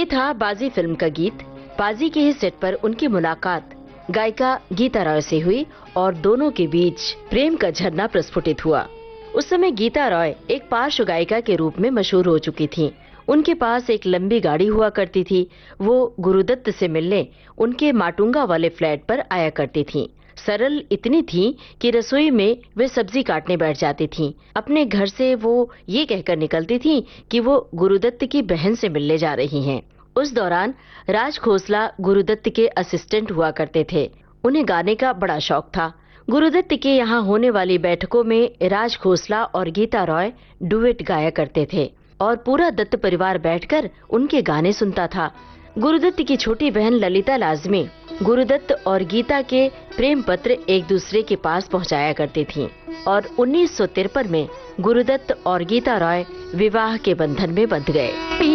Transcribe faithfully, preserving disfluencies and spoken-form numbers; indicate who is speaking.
Speaker 1: ये था बाजी फिल्म का गीत। बाजी के ही सेट पर उनकी मुलाकात गायिका गीता रॉय से हुई और दोनों के बीच प्रेम का झरना प्रस्फुटित हुआ। उस समय गीता रॉय एक पार्श्व गायिका के रूप में मशहूर हो चुकी थीं। उनके पास एक लंबी गाड़ी हुआ करती थी। वो गुरुदत्त से मिलने उनके माटुंगा वाले फ्लैट पर आया करती थीं। सरल इतनी थीं कि रसोई में वे सब्जी काटने बैठ जाती थीं। अपने घर से वो ये कहकर निकलती थीं कि वो गुरुदत्त की बहन से मिलने जा रही हैं। उस दौरान राज खोसला गुरुदत्त के असिस्टेंट हुआ करते थे। उन्हें गाने का बड़ा शौक था। गुरुदत्त के यहाँ होने वाली बैठकों में राज खोसला और गीता रॉय डुएट गाया करते थे और पूरा दत्त परिवार बैठकर उनके गाने सुनता था। गुरुदत्त की छोटी बहन ललिता लाजमी गुरुदत्त और गीता के प्रेम पत्र एक दूसरे के पास पहुंचाया करती थीं और उन्नीस सौ तिरपन में गुरुदत्त और गीता रॉय विवाह के बंधन में बंध गए।